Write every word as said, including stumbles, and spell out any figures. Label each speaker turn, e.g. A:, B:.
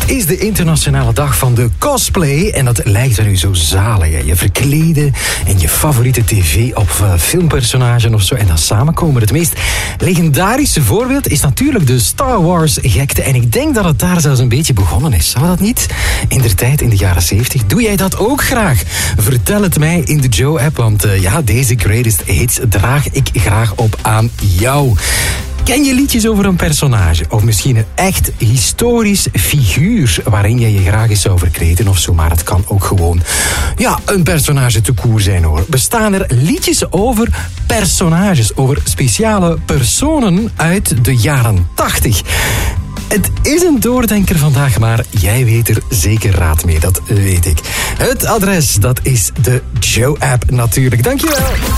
A: is de internationale dag van de cosplay. En dat lijkt er nu zo zalig. Hè? Je verkleden en je favoriete tv of uh, filmpersonage of zo. En dan samenkomen. Het meest legendarische voorbeeld is natuurlijk de Star Wars gekte. En ik denk dat het daar zelfs een beetje begonnen is. Zou dat niet? In der tijd, in de jaren zeventig. Doe jij dat ook graag? Vertel het mij in de Joe-app. Want uh, ja, deze greatest hits draag ik graag op aan jou. Ken je liedjes over een personage? Of misschien een echt historisch figuur waarin jij je graag eens zou verkleden of zo, maar het kan ook gewoon ja, een personage te koer zijn hoor. Bestaan er liedjes over personages, over speciale personen uit de jaren tachtig? Het is een doordenker vandaag, maar jij weet er zeker raad mee, dat weet ik. Het adres, dat is de Joe-app natuurlijk. Dankjewel.